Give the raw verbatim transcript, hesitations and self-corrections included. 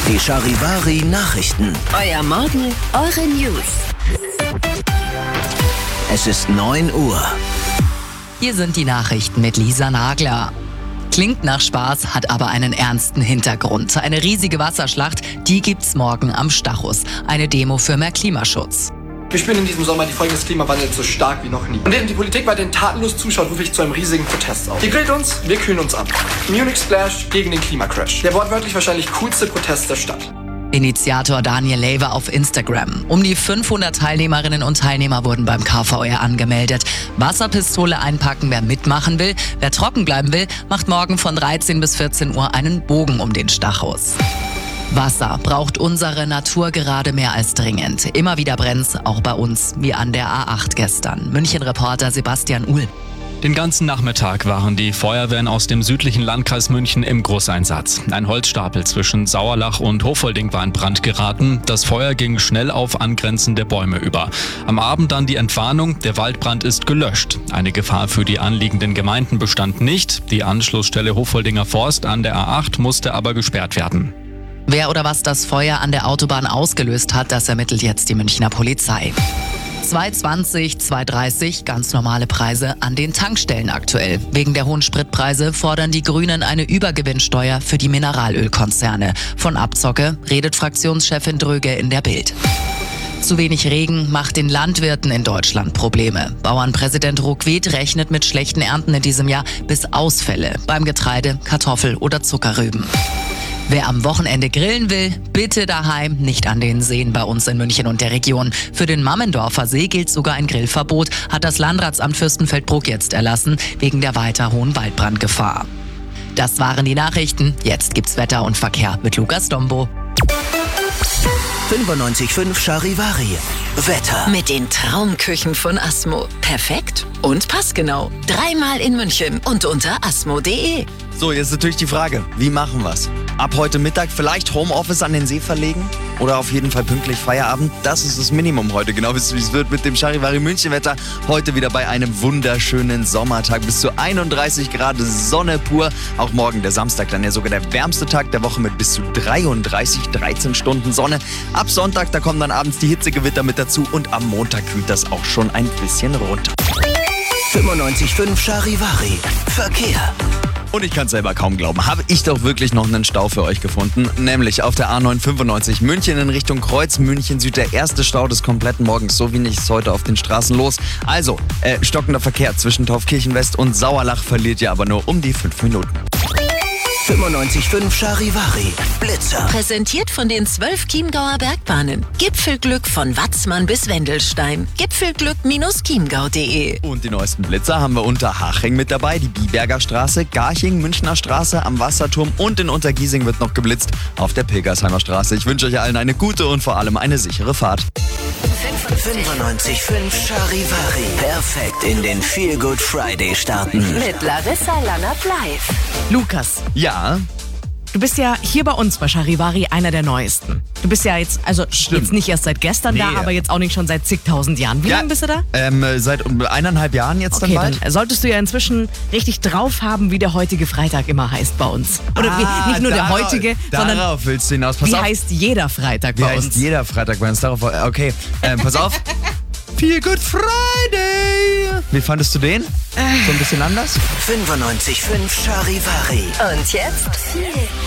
Die Charivari Nachrichten. Euer Morgen, eure News. Es ist neun Uhr. Hier sind die Nachrichten mit Lisa Nagler. Klingt nach Spaß, hat aber einen ernsten Hintergrund. Eine riesige Wasserschlacht, die gibt's morgen am Stachus. Eine Demo für mehr Klimaschutz. Wir spüren in diesem Sommer die Folgen des Klimawandels so stark wie noch nie. Und während die Politik weiterhin tatenlos zuschaut, rufe ich zu einem riesigen Protest auf. Ihr grillt uns, wir kühlen uns ab. Munich Splash gegen den Klimacrash. Der wortwörtlich wahrscheinlich coolste Protest der Stadt. Initiator Daniel Lever auf Instagram. Um die fünfhundert Teilnehmerinnen und Teilnehmer wurden beim K V R angemeldet. Wasserpistole einpacken, wer mitmachen will. Wer trocken bleiben will, macht morgen von dreizehn bis vierzehn Uhr einen Bogen um den Stachus. Wasser braucht unsere Natur gerade mehr als dringend. Immer wieder brennt's, auch bei uns, wie an der A acht gestern. München-Reporter Sebastian Uhl. Den ganzen Nachmittag waren die Feuerwehren aus dem südlichen Landkreis München im Großeinsatz. Ein Holzstapel zwischen Sauerlach und Hofolding war in Brand geraten. Das Feuer ging schnell auf angrenzende Bäume über. Am Abend dann die Entwarnung, der Waldbrand ist gelöscht. Eine Gefahr für die anliegenden Gemeinden bestand nicht. Die Anschlussstelle Hofoldinger Forst an der A acht musste aber gesperrt werden. Wer oder was das Feuer an der Autobahn ausgelöst hat, das ermittelt jetzt die Münchner Polizei. zwei zwanzig, zwei dreißig, ganz normale Preise an den Tankstellen aktuell. Wegen der hohen Spritpreise fordern die Grünen eine Übergewinnsteuer für die Mineralölkonzerne. Von Abzocke redet Fraktionschefin Dröge in der Bild. Zu wenig Regen macht den Landwirten in Deutschland Probleme. Bauernpräsident Ruckwied rechnet mit schlechten Ernten in diesem Jahr bis Ausfälle beim Getreide, Kartoffel oder Zuckerrüben. Wer am Wochenende grillen will, bitte daheim, nicht an den Seen bei uns in München und der Region. Für den Mammendorfer See gilt sogar ein Grillverbot, hat das Landratsamt Fürstenfeldbruck jetzt erlassen, wegen der weiter hohen Waldbrandgefahr. Das waren die Nachrichten. Jetzt gibt's Wetter und Verkehr mit Lukas Dombo. fünfundneunzig Komma fünf Charivari. Wetter. Mit den Traumküchen von Asmo. Perfekt und passgenau. Dreimal in München und unter asmo punkt de. So, jetzt natürlich die Frage, wie machen wir's? Ab heute Mittag vielleicht Homeoffice an den See verlegen? Oder auf jeden Fall pünktlich Feierabend? Das ist das Minimum heute, genau wie es wird mit dem Charivari München Wetter. Heute wieder bei einem wunderschönen Sommertag. Bis zu einunddreißig Grad Sonne pur. Auch morgen der Samstag, dann ja sogar der wärmste Tag der Woche mit bis zu dreiunddreißig, dreizehn Stunden Sonne. Ab Sonntag, da kommen dann abends die Hitzegewitter mit dazu. Und am Montag kühlt das auch schon ein bisschen runter. fünfundneunzig Komma fünf Charivari. Verkehr. Und ich kann es selber kaum glauben, habe ich doch wirklich noch einen Stau für euch gefunden. Nämlich auf der A neun fünfundneunzig München in Richtung Kreuz, München Süd. Der erste Stau des kompletten Morgens. So wenig ist heute auf den Straßen los. Also, äh, stockender Verkehr zwischen Taufkirchen West und Sauerlach verliert ihr aber nur um die fünf Minuten. fünfundneunzig Komma fünf Charivari. Blitzer. Präsentiert von den zwölf Chiemgauer Bergbahnen. Gipfelglück von Watzmann bis Wendelstein. Gipfelglück Chiemgau punkt de. Und die neuesten Blitzer haben wir unter Haching mit dabei. Die Biberger Straße, Garching, Münchner Straße, am Wasserturm und in Untergiesing wird noch geblitzt auf der Pilgersheimer Straße. Ich wünsche euch allen eine gute und vor allem eine sichere Fahrt. fünfundneunzig Komma fünf Charivari. Perfekt in den Feel Good Friday starten. Mit Larissa Lannert live. Lukas, Ja, du bist ja hier bei uns bei Charivari einer der Neuesten. Du bist ja jetzt, also jetzt nicht erst seit gestern da, Nee. aber jetzt auch nicht schon seit zigtausend Jahren. Wie Ja. lange bist du da? ähm, seit eineinhalb Jahren jetzt Okay, dann bald. dann solltest du ja inzwischen richtig drauf haben, wie der heutige Freitag immer heißt bei uns. Oder Ah, wie, nicht nur der darauf- heutige, sondern Darauf willst du hinaus. Pass wie auf. heißt jeder Freitag Wie bei heißt uns? jeder Freitag bei uns? Darauf, okay, ähm, pass auf. Feel Good Friday. Wie fandest du den? So ein bisschen anders? fünfundneunzig Komma fünf Charivari. Und jetzt